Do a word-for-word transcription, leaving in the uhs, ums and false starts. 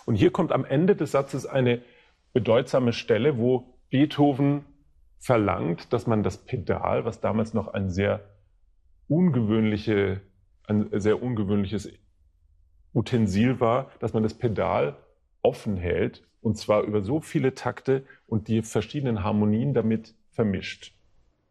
Und hier kommt am Ende des Satzes eine bedeutsame Stelle, wo Beethoven verlangt, dass man das Pedal, was damals noch ein sehr ungewöhnliche, ein sehr ungewöhnliches Utensil war, dass man das Pedal offen hält, und zwar über so viele Takte und die verschiedenen Harmonien damit vermischt.